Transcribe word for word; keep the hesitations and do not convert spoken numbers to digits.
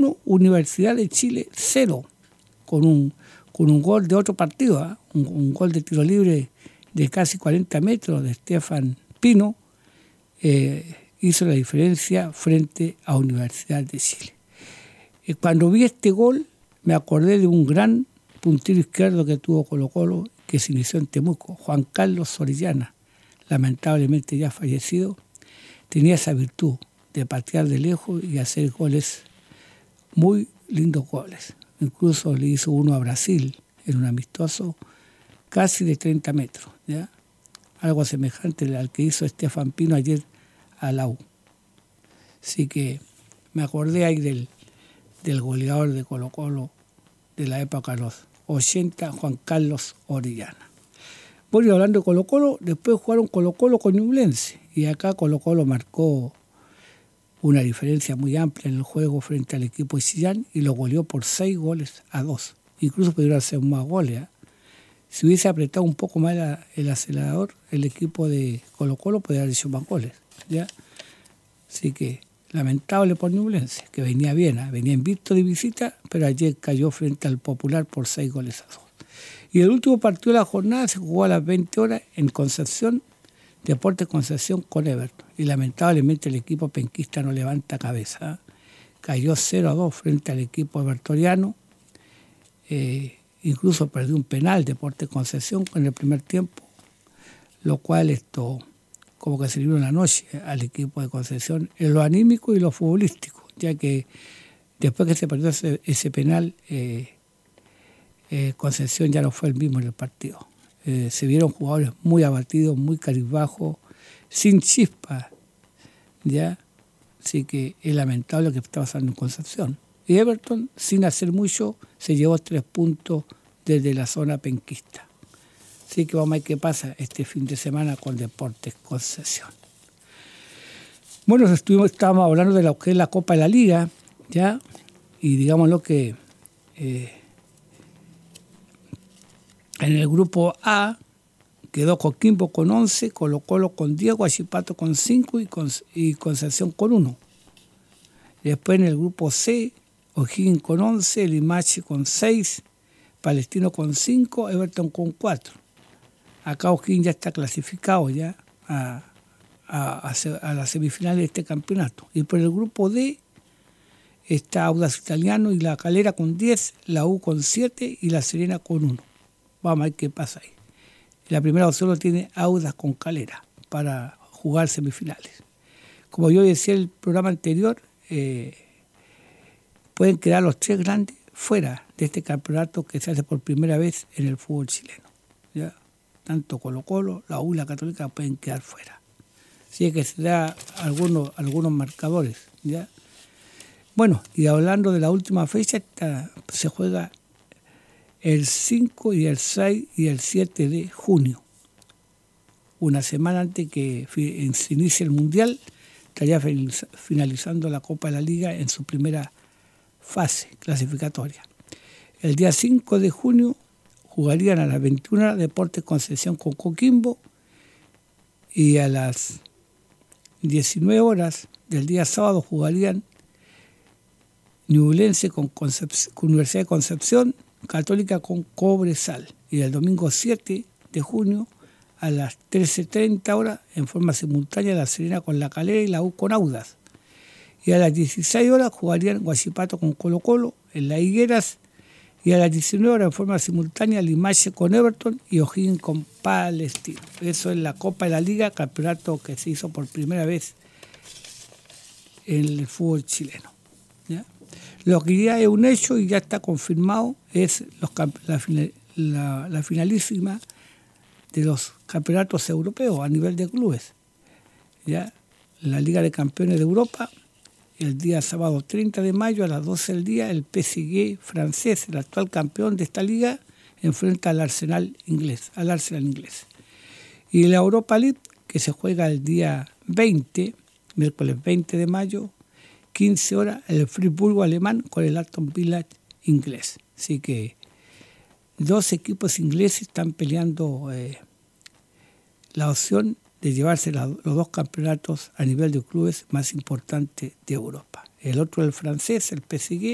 uno, Universidad de Chile cero, con un, con un gol de otro partido, ¿eh? un, un gol de tiro libre de casi cuarenta metros de Stefan Pino, eh, hizo la diferencia frente a Universidad de Chile. Eh, cuando vi este gol, me acordé de un gran puntero izquierdo que tuvo Colo-Colo, que se inició en Temuco, Juan Carlos Orellana, lamentablemente ya fallecido. Tenía esa virtud de patear de lejos y hacer goles, muy lindos goles. Incluso le hizo uno a Brasil en un amistoso casi de treinta metros, ¿ya? Algo semejante al que hizo Stefan Pino ayer a la U. Así que me acordé ahí del, del goleador de Colo-Colo de la época de los ochenta, Juan Carlos Orellana. Bueno, y hablando de Colo-Colo, después jugaron Colo-Colo con Ñublense, y acá Colo-Colo marcó una diferencia muy amplia en el juego frente al equipo de Chillán y lo goleó por seis goles a dos. Incluso pudieron hacer más goles, ¿eh? Si hubiese apretado un poco más la, el acelerador, el equipo de Colo-Colo podría haber hecho más goles, ¿ya? Así que lamentable por Ñublense, que venía bien, ¿eh? venía invicto de visita, pero ayer cayó frente al Popular por seis goles a dos. Y el último partido de la jornada se jugó a las veinte horas en Concepción, Deportes Concepción con Everton. Y lamentablemente el equipo penquista no levanta cabeza, ¿eh? Cayó cero a dos frente al equipo evertoniano. Eh, incluso perdió un penal Deportes Concepción en el primer tiempo, lo cual esto como que se le dio una noche al equipo de Concepción en lo anímico y lo futbolístico, ya que después que se perdió ese, ese penal, eh, eh, Concepción ya no fue el mismo en el partido. Eh, se vieron jugadores muy abatidos, muy cabizbajos, sin chispa, ¿ya? Así que es lamentable lo que está pasando en Concepción. Y Everton, sin hacer mucho, se llevó tres puntos desde la zona penquista. Así que vamos a ver qué pasa este fin de semana con Deportes Concepción. Bueno, estuvimos, estábamos hablando de lo que es la Copa de la Liga, ¿ya? Y digamos lo que eh, en el grupo A quedó Coquimbo con once, Colo-Colo con diez, Huachipato con cinco y, con, y Concepción con uno. Después en el grupo C, O'Higgins con once, Limache con seis, Palestino con cinco, Everton con cuatro. Acá O'Higgins ya está clasificado ya a, a, a las semifinales de este campeonato. Y por el grupo D está Audax Italiano y La Calera con diez, la U con siete y La Serena con uno. Vamos a ver qué pasa ahí. La primera opción lo tiene Audax con Calera para jugar semifinales. Como yo decía en el programa anterior, eh, pueden quedar los tres grandes fuera de este campeonato que se hace por primera vez en el fútbol chileno, ¿ya? Tanto Colo-Colo, la U y la Católica pueden quedar fuera. Así que se da algunos, algunos marcadores, ¿ya? Bueno, y hablando de la última fecha, esta, se juega el cinco y el seis y el siete de junio. Una semana antes que se inicie el Mundial, estaría finalizando la Copa de la Liga en su primera fase clasificatoria. El día cinco de junio jugarían a las veintiuna horas Deportes Concepción con Coquimbo y a las diecinueve horas del día sábado jugarían Ñublense con, Concep- con Universidad de Concepción, Católica con Cobresal. Y el domingo siete de junio a las trece treinta horas en forma simultánea La Serena con La Calera y la U con Audax. Y a las dieciséis horas jugarían Huachipato con Colo-Colo en Las Higueras. Y a las diecinueve horas en forma simultánea Limache con Everton y O'Higgins con Palestino. Eso es la Copa de la Liga, campeonato que se hizo por primera vez en el fútbol chileno, ¿ya? Lo que ya es un hecho y ya está confirmado es los, la, la, la finalísima de los campeonatos europeos a nivel de clubes, ¿ya? La Liga de Campeones de Europa, el día sábado treinta de mayo a las doce del día, el P S G francés, el actual campeón de esta liga, enfrenta al Arsenal inglés, al Arsenal inglés. Y la Europa League, que se juega el día veinte, miércoles veinte de mayo, quince horas, el Friburgo alemán con el Aston Villa inglés. Así que dos equipos ingleses están peleando eh, la opción de llevarse la, los dos campeonatos a nivel de clubes más importantes de Europa. El otro, el francés, el P S G,